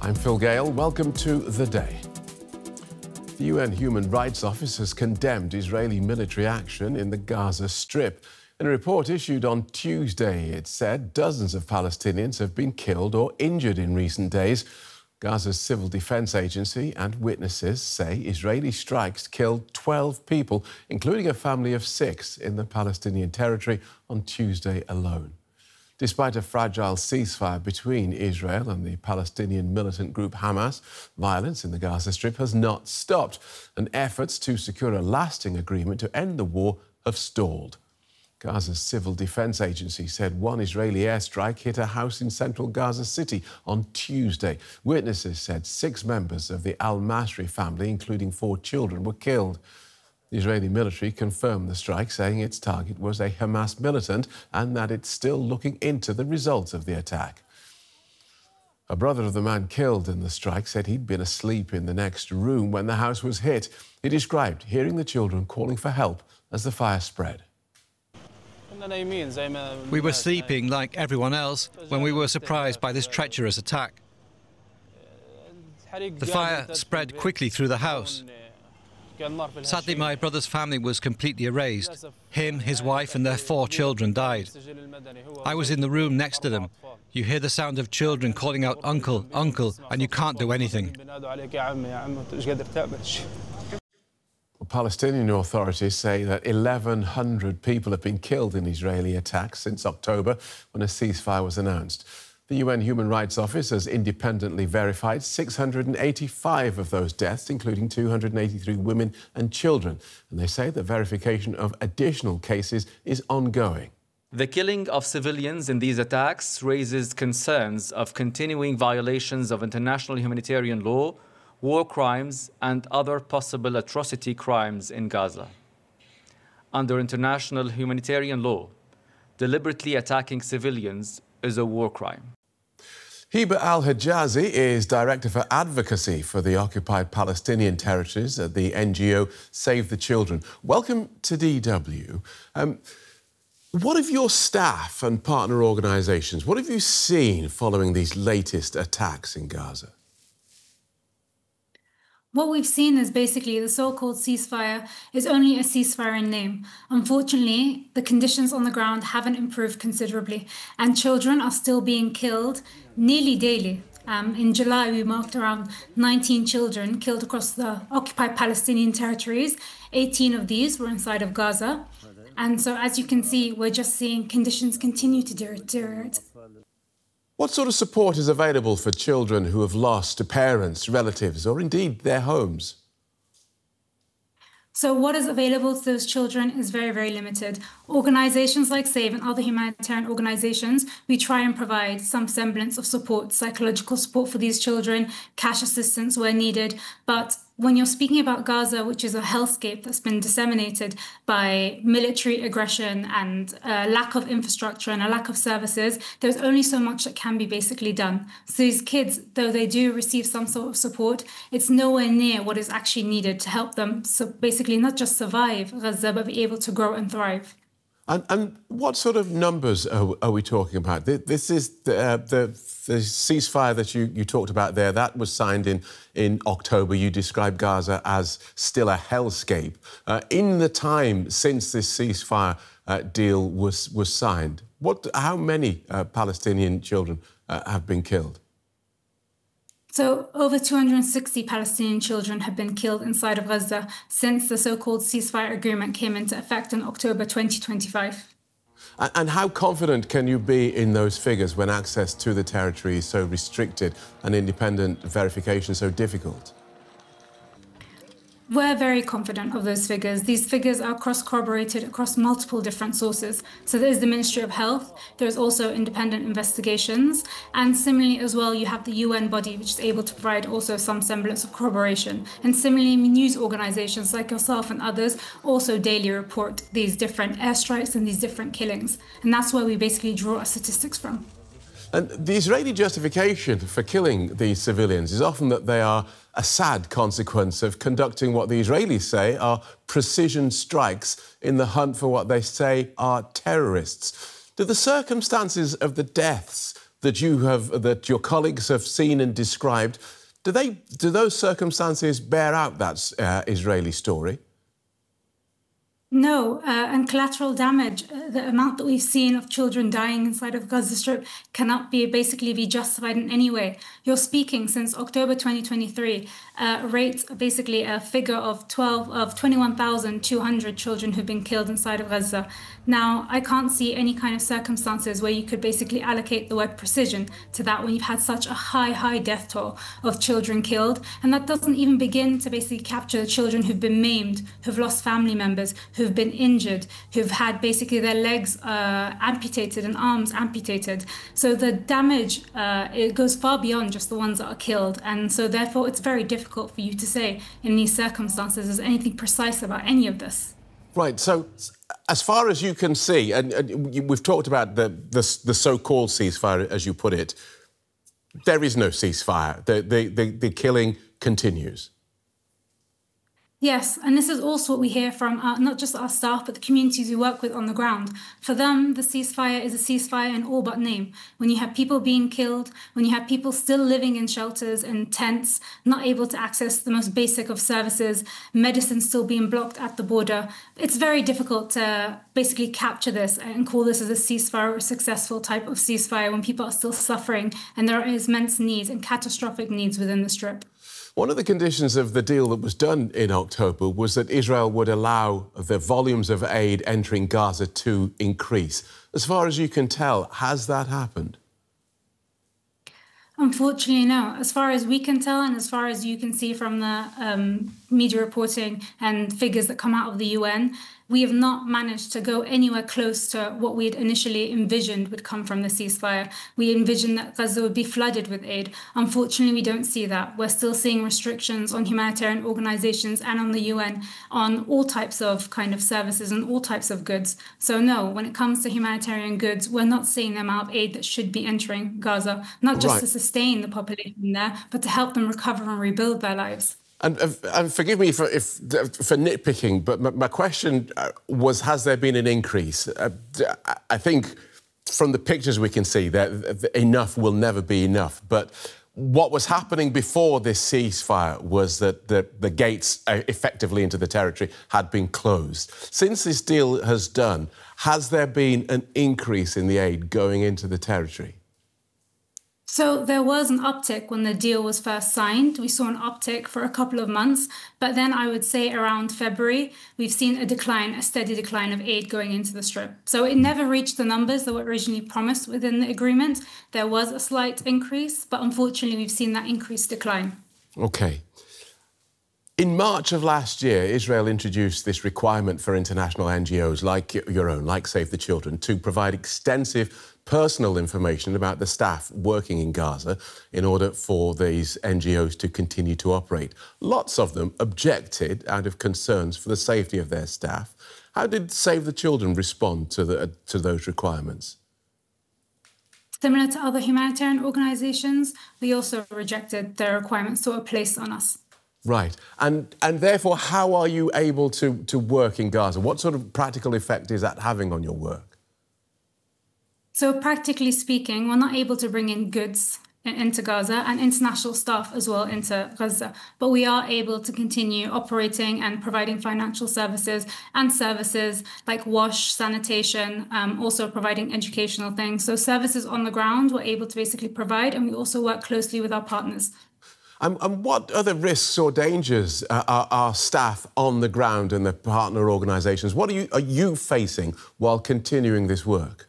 I'm Phil Gale. Welcome to The Day. The UN Human Rights Office has condemned Israeli military action in the Gaza Strip. In a report issued on Tuesday, it said dozens of Palestinians have been killed or injured in recent days. Gaza's Civil Defense Agency and witnesses say Israeli strikes killed 12 people, including a family of 6 in the Palestinian territory on Tuesday alone. Despite a fragile ceasefire between Israel and the Palestinian militant group Hamas, violence in the Gaza Strip has not stopped, and efforts to secure a lasting agreement to end the war have stalled. Gaza's Civil Defense Agency said one Israeli airstrike hit a house in central Gaza City on Tuesday. Witnesses said 6 members of the al-Masri family, including 4 children, were killed. The Israeli military confirmed the strike, saying its target was a Hamas militant and that it's still looking into the results of the attack. A brother of the man killed in the strike said he'd been asleep in the next room when the house was hit. He described hearing the children calling for help as the fire spread. We were sleeping like everyone else when we were surprised by this treacherous attack. The fire spread quickly through the house. Sadly, my brother's family was completely erased. Him, his wife and their 4 children died. I was in the room next to them. You hear the sound of children calling out, "Uncle, uncle," and you can't do anything. Palestinian authorities say that 1,100 people have been killed in Israeli attacks since October, when a ceasefire was announced. The UN Human Rights Office has independently verified 685 of those deaths, including 283 women and children. And they say the verification of additional cases is ongoing. The killing of civilians in these attacks raises concerns of continuing violations of international humanitarian law, war crimes and other possible atrocity crimes in Gaza. Under international humanitarian law, deliberately attacking civilians is a war crime. Hiba al-Hijazi is Director for Advocacy for the Occupied Palestinian Territories at the NGO Save the Children. Welcome to DW. What have your staff and partner organisations, what have you seen following these latest attacks in Gaza? What we've seen is basically the so-called ceasefire is only a ceasefire in name. Unfortunately, the conditions on the ground haven't improved considerably, and children are still being killed nearly daily. In July, we marked around 19 children killed across the occupied Palestinian territories. 18 of these were inside of Gaza. And so, as you can see, we're just seeing conditions continue to deteriorate. What sort of support is available for children who have lost parents, relatives, or indeed their homes? So what is available to those children is very, very limited. Organisations like SAVE and other humanitarian organisations, we try and provide some semblance of support, psychological support for these children, cash assistance where needed. But when you're speaking about Gaza, which is a hellscape that's been disseminated by military aggression and a lack of infrastructure and a lack of services, there's only so much that can be basically done. So these kids, though they do receive some sort of support, it's nowhere near what is actually needed to help them so basically not just survive Gaza, but be able to grow and thrive. And what sort of numbers are we talking about? This is the ceasefire that you talked about there. That was signed in October. You described Gaza as still a hellscape. In the time since this ceasefire deal was signed, how many Palestinian children have been killed? So over 260 Palestinian children have been killed inside of Gaza since the so-called ceasefire agreement came into effect in October 2025. And how confident can you be in those figures when access to the territory is so restricted and independent verification so difficult? We're very confident of those figures. These figures are cross-corroborated across multiple different sources. So there's the Ministry of Health, there's also independent investigations, and similarly as well, you have the UN body, which is able to provide also some semblance of corroboration. And similarly, news organizations like yourself and others also daily report these different airstrikes and these different killings. And that's where we basically draw our statistics from. And the Israeli justification for killing these civilians is often that they are a sad consequence of conducting what the Israelis say are precision strikes in the hunt for what they say are terrorists. Do the circumstances of the deaths that your colleagues have seen and described, do those circumstances bear out that Israeli story? No, and collateral damage, the amount that we've seen of children dying inside of Gaza Strip cannot basically be justified in any way. You're speaking since October 2023, basically a figure of 21,200 children who've been killed inside of Gaza. Now, I can't see any kind of circumstances where you could basically allocate the word precision to that when you've had such a high death toll of children killed. And that doesn't even begin to basically capture the children who've been maimed, who've lost family members, who've been injured, who've had basically their legs amputated and arms amputated. So the damage, it goes far beyond just the ones that are killed. And so therefore, it's very difficult for you to say in these circumstances there's anything precise about any of this. Right. So as far as you can see, and we've talked about the so-called ceasefire, as you put it, there is no ceasefire. The killing continues. Yes, and this is also what we hear from not just our staff, but the communities we work with on the ground. For them, the ceasefire is a ceasefire in all but name. When you have people being killed, when you have people still living in shelters and tents, not able to access the most basic of services, medicine still being blocked at the border, it's very difficult to basically capture this and call this as a ceasefire or a successful type of ceasefire when people are still suffering and there are immense needs and catastrophic needs within the Strip. One of the conditions of the deal that was done in October was that Israel would allow the volumes of aid entering Gaza to increase. As far as you can tell, has that happened? Unfortunately, no. As far as we can tell and as far as you can see from the media reporting and figures that come out of the UN, we have not managed to go anywhere close to what we had initially envisioned would come from the ceasefire. We envisioned that Gaza would be flooded with aid. Unfortunately, we don't see that. We're still seeing restrictions on humanitarian organizations and on the UN on all types of kind of services and all types of goods. So no, when it comes to humanitarian goods, we're not seeing the amount of aid that should be entering Gaza, not just to sustain the population there, but to help them recover and rebuild their lives. And forgive me for nitpicking, but my question was, has there been an increase? I think from the pictures we can see that enough will never be enough. But what was happening before this ceasefire was that the gates effectively into the territory had been closed. Since this deal has done, has there been an increase in the aid going into the territory? So there was an uptick when the deal was first signed. We saw an uptick for a couple of months, but then I would say around February, we've seen a steady decline of aid going into the Strip. So it never reached the numbers that were originally promised within the agreement. There was a slight increase, but unfortunately, we've seen that increase decline. OK. In March of last year, Israel introduced this requirement for international NGOs like your own, like Save the Children, to provide extensive personal information about the staff working in Gaza in order for these NGOs to continue to operate. Lots of them objected out of concerns for the safety of their staff. How did Save the Children respond to those requirements? Similar to other humanitarian organisations, we also rejected the requirements that were placed on us. Right. And therefore, how are you able to work in Gaza? What sort of practical effect is that having on your work? So practically speaking, we're not able to bring in goods into Gaza and international staff as well into Gaza, but we are able to continue operating and providing financial services and services like wash, sanitation, also providing educational things. So services on the ground we're able to basically provide, and we also work closely with our partners. And what other risks or dangers are our staff on the ground and the partner organisations? What are you facing while continuing this work?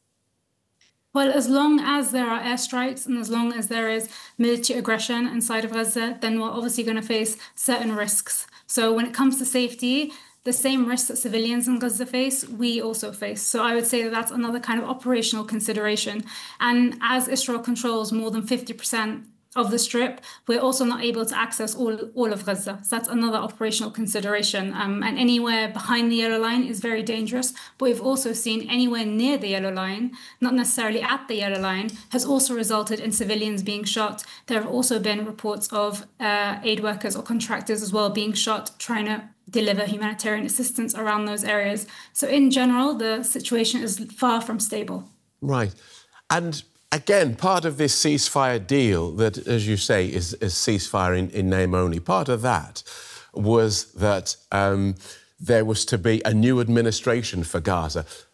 Well, as long as there are airstrikes and as long as there is military aggression inside of Gaza, then we're obviously going to face certain risks. So when it comes to safety, the same risks that civilians in Gaza face, we also face. So I would say that that's another kind of operational consideration. And as Israel controls more than 50% of the Strip, we're also not able to access all of Gaza. So that's another operational consideration. And anywhere behind the yellow line is very dangerous. But we've also seen anywhere near the yellow line, not necessarily at the yellow line, has also resulted in civilians being shot. There have also been reports of aid workers or contractors as well being shot, trying to deliver humanitarian assistance around those areas. So in general, the situation is far from stable. Right. And Again, part of this ceasefire deal that, as you say, is ceasefire in name only, part of that was that there was to be a new administration for Gaza.